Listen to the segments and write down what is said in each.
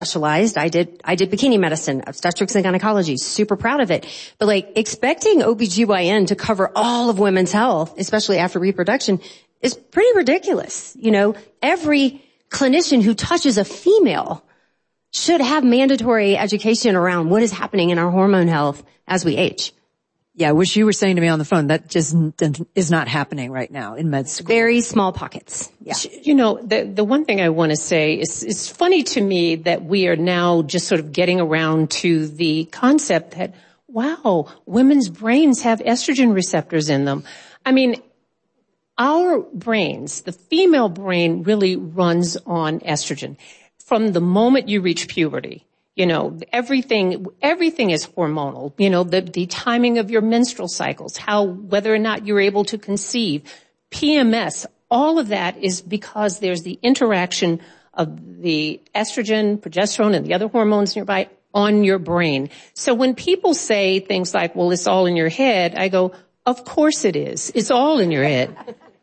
specialized. I did bikini medicine, obstetrics and gynecology, super proud of it. But like expecting OBGYN to cover all of women's health, especially after reproduction, is pretty ridiculous. You know, every clinician who touches a female should have mandatory education around what is happening in our hormone health as we age. Yeah, which you were saying to me on the phone, that just is not happening right now in med school. Very small pockets. Yeah. You know, the one thing I want to say is it's funny to me that we are now just sort of getting around to the concept that, wow, women's brains have estrogen receptors in them. I mean, our brains, the female brain really runs on estrogen. From the moment you reach puberty, you know, everything is hormonal. You know, the timing of your menstrual cycles, whether or not you're able to conceive, PMS, all of that is because there's the interaction of the estrogen, progesterone, and the other hormones nearby on your brain. So when people say things like, well, it's all in your head, I go, of course it is. It's all in your head.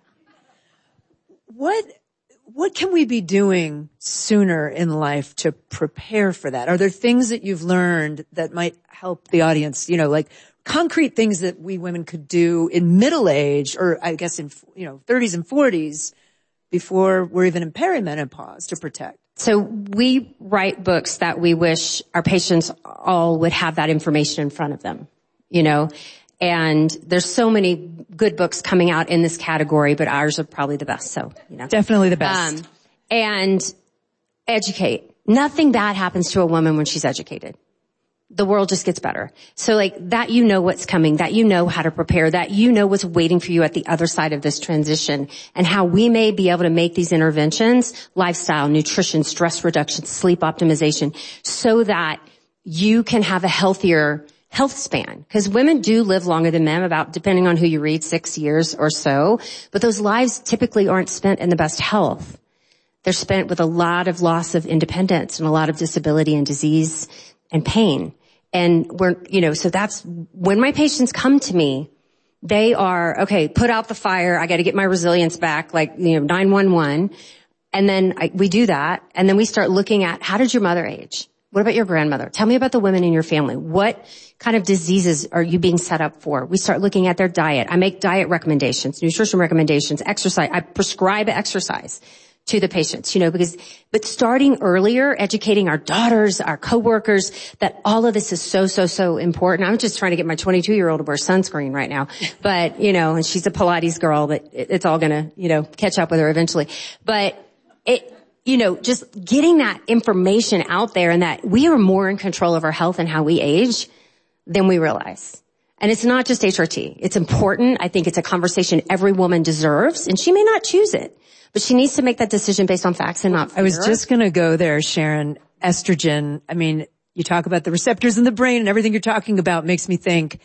What can we be doing sooner in life to prepare for that? Are there things that you've learned that might help the audience, you know, like concrete things that we women could do in middle age or I guess in, you know, 30s and 40s before we're even in perimenopause to protect? So we write books that we wish our patients all would have that information in front of them, you know. And there's so many good books coming out in this category, but ours are probably the best. So, you know. Definitely the best. And educate. Nothing bad happens to a woman when she's educated. The world just gets better. So like that, you know what's coming, that you know how to prepare, that you know what's waiting for you at the other side of this transition and how we may be able to make these interventions, lifestyle, nutrition, stress reduction, sleep optimization, so that you can have a healthier health span, because women do live longer than men, about, depending on who you read, 6 years or so. But those lives typically aren't spent in the best health. They're spent with a lot of loss of independence and a lot of disability and disease and pain. And so that's when my patients come to me, they are, okay, put out the fire. I got to get my resilience back, 911. And then we do that. And then we start looking at, how did your mother age? What about your grandmother? Tell me about the women in your family. What kind of diseases are you being set up for? We start looking at their diet. I make diet recommendations, nutrition recommendations, exercise. I prescribe exercise to the patients, but starting earlier, educating our daughters, our coworkers, that all of this is so important. I'm just trying to get my 22-year-old to wear sunscreen right now. But, and she's a Pilates girl, but it's all gonna, catch up with her eventually. But just getting that information out there, and that we are more in control of our health and how we age than we realize. And it's not just HRT. It's important. I think it's a conversation every woman deserves, and she may not choose it, but she needs to make that decision based on facts and not fear. I was just going to go there, Sharon. Estrogen. I mean, you talk about the receptors in the brain, and everything you're talking about makes me think,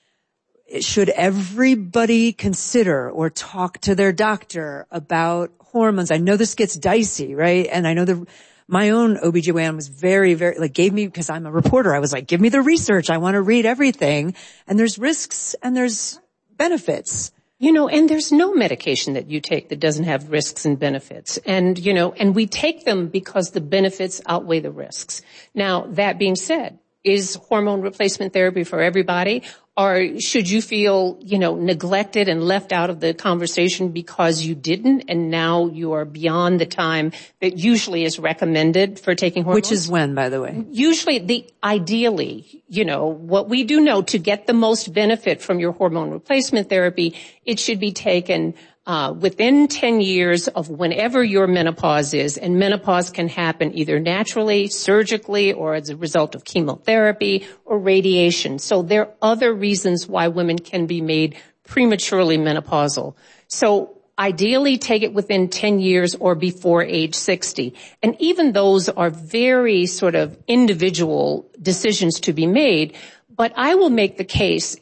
should everybody consider or talk to their doctor about hormones? I know this gets dicey, right? And I know my own OBGYN was very, gave me, because I'm a reporter, I was like, give me the research. I want to read everything. And there's risks and there's benefits. And there's no medication that you take that doesn't have risks and benefits. And, and we take them because the benefits outweigh the risks. Now, that being said, is hormone replacement therapy for everybody? Or should you feel, neglected and left out of the conversation because you didn't, and now you are beyond the time that usually is recommended for taking hormones? Which is when, by the way? Usually, ideally, what we do know, to get the most benefit from your hormone replacement therapy, it should be taken within 10 years of whenever your menopause is. And menopause can happen either naturally, surgically, or as a result of chemotherapy or radiation. So there are other reasons why women can be made prematurely menopausal. So ideally, take it within 10 years or before age 60. And even those are very sort of individual decisions to be made. But I will make the case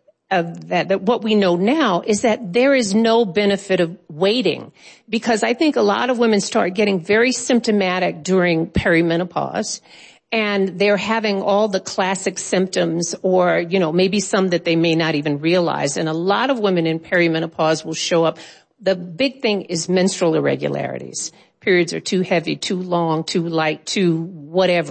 that what we know now is that there is no benefit of waiting, because I think a lot of women start getting very symptomatic during perimenopause, and they're having all the classic symptoms, or, maybe some that they may not even realize. And a lot of women in perimenopause will show up. The big thing is menstrual irregularities. periods are too heavy, too long, too light, too whatever.